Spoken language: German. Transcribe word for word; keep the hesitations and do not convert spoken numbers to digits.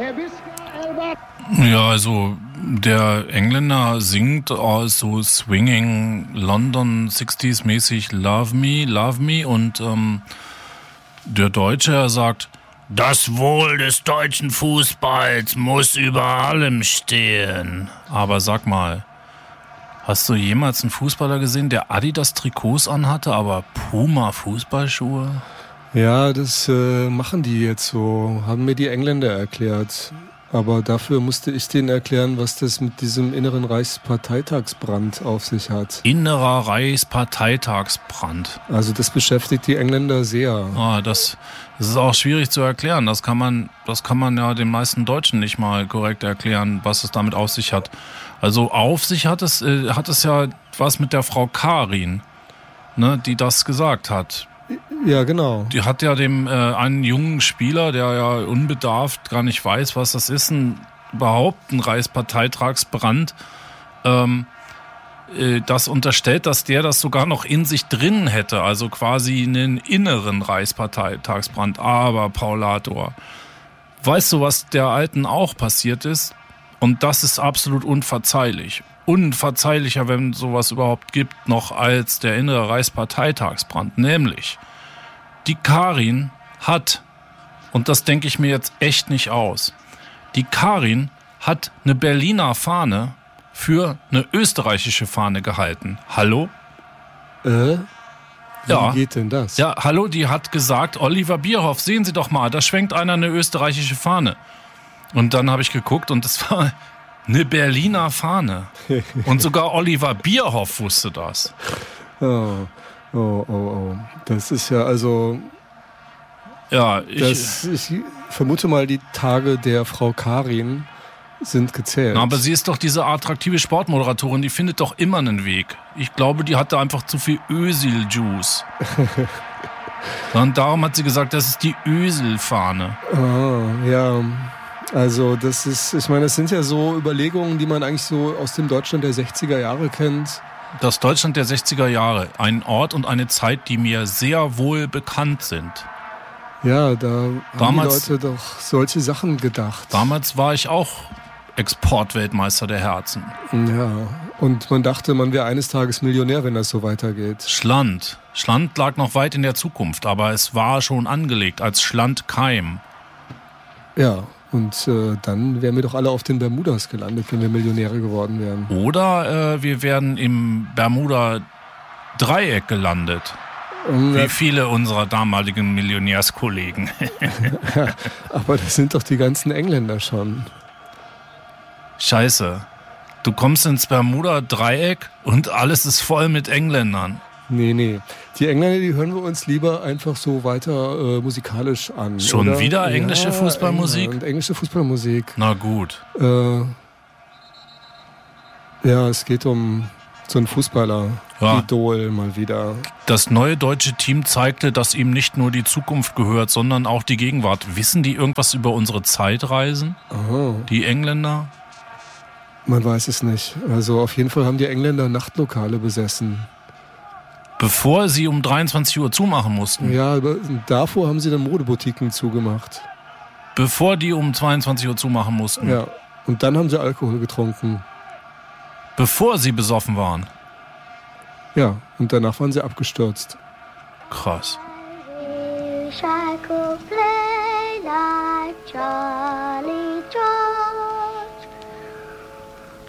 Ja, also der Engländer singt uh, so swinging London sixties mäßig Love Me, Love Me und ähm, der Deutsche sagt, das Wohl des deutschen Fußballs muss über allem stehen. Aber sag mal, hast du jemals einen Fußballer gesehen, der Adidas-Trikots anhatte, aber Puma-Fußballschuhe? Ja, das äh, machen die jetzt so, haben mir die Engländer erklärt. Aber dafür musste ich denen erklären, was das mit diesem inneren Reichsparteitagsbrand auf sich hat. Innerer Reichsparteitagsbrand. Also das beschäftigt die Engländer sehr. Ah, das, das ist auch schwierig zu erklären. Das kann man, das kann man ja den meisten Deutschen nicht mal korrekt erklären, was es damit auf sich hat. Also auf sich hat es, äh, hat es ja was mit der Frau Karin, ne, die das gesagt hat. Ja, genau. Die hat ja dem äh, einen jungen Spieler, der ja unbedarft gar nicht weiß, was das ist, ein, überhaupt ein Reichsparteitagsbrand, ähm, äh, das unterstellt, dass der das sogar noch in sich drin hätte, also quasi einen inneren Reichsparteitagsbrand. Aber Paulator, weißt du, was der Alten auch passiert ist? Und das ist absolut unverzeihlich. Unverzeihlicher, wenn sowas überhaupt gibt, noch als der innere Reichsparteitagsbrand. Nämlich, die Karin hat, und das denke ich mir jetzt echt nicht aus, die Karin hat eine Berliner Fahne für eine österreichische Fahne gehalten. Hallo? Äh? Wie ja. geht denn das? Ja, hallo, die hat gesagt, Oliver Bierhoff, sehen Sie doch mal, da schwenkt einer eine österreichische Fahne. Und dann habe ich geguckt und das war eine Berliner Fahne. Und sogar Oliver Bierhoff wusste das. Oh, oh, oh, oh. Das ist ja also... Ja, ich... Das, ich vermute mal, die Tage der Frau Karin sind gezählt. Na, aber sie ist doch diese attraktive Sportmoderatorin, die findet doch immer einen Weg. Ich glaube, die hatte einfach zu viel Ösil-Juice. Und darum hat sie gesagt, das ist die Ösil-Fahne. Oh, ja... Also das ist, ich meine, das sind ja so Überlegungen, die man eigentlich so aus dem Deutschland der sechziger Jahre kennt. Das Deutschland der sechziger Jahre, ein Ort und eine Zeit, die mir sehr wohl bekannt sind. Ja, da haben damals, die Leute doch solche Sachen gedacht. Damals war ich auch Exportweltmeister der Herzen. Ja, und man dachte, man wäre eines Tages Millionär, wenn das so weitergeht. Schland. Schland lag noch weit in der Zukunft, aber es war schon angelegt als Schlandkeim. Ja. Und äh, dann wären wir doch alle auf den Bermudas gelandet, wenn wir Millionäre geworden wären. Oder äh, wir wären im Bermuda-Dreieck gelandet. Um, Wie viele unserer damaligen Millionärskollegen. Aber das sind doch die ganzen Engländer schon. Scheiße. Du kommst ins Bermuda-Dreieck und alles ist voll mit Engländern. Nee, nee. Die Engländer, die hören wir uns lieber einfach so weiter äh, musikalisch an. Schon oder? wieder englische ja, Fußballmusik? Und englische Fußballmusik. Na gut. Äh, ja, es geht um so einen Fußballer. Ja. Idol mal wieder. Das neue deutsche Team zeigte, dass ihm nicht nur die Zukunft gehört, sondern auch die Gegenwart. Wissen die irgendwas über unsere Zeitreisen? Aha. Die Engländer? Man weiß es nicht. Also auf jeden Fall haben die Engländer Nachtlokale besessen. Bevor sie um dreiundzwanzig Uhr zumachen mussten? Ja, aber davor haben sie dann Modeboutiquen zugemacht. Bevor die um zweiundzwanzig Uhr zumachen mussten? Ja, und dann haben sie Alkohol getrunken. Bevor sie besoffen waren? Ja, und danach waren sie abgestürzt. Krass. I wish I could play like